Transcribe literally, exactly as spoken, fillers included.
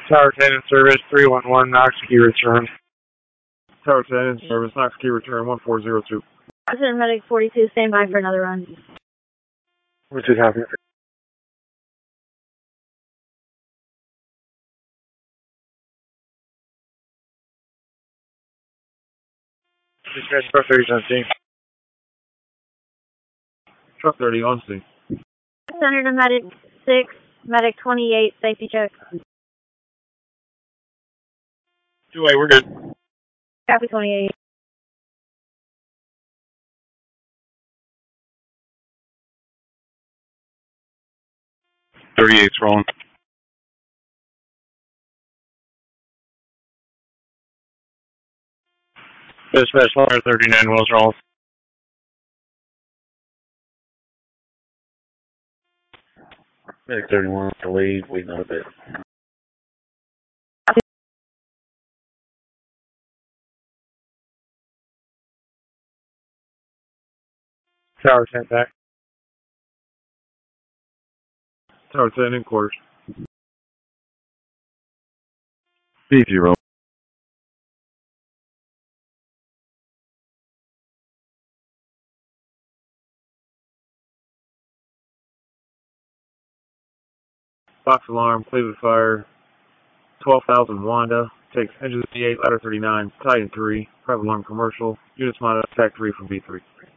Tower ten in service, three one one, Knox Key return. Tower ten in service, Knox Key return, one four zero two. Medic forty-two, stand by for another run. Which is happening. Dispatch truck thirty on scene. Truck thirty on scene. Senator Medic six, Medic twenty-eight, safety check. Two-way, we're good. Copy twenty-eight. thirty-eight's rolling. Dispatch line thirty-nine, Wells rolling. Medic thirty-one, delayed, waiting on a bit. Tower ten back. Tower ten in quarters. B zero. Box alarm, Cleveland Fire, twelve thousand Wanda, takes engine eight, ladder thirty-nine, Titan three, private alarm commercial, units monitor, attack three from B three.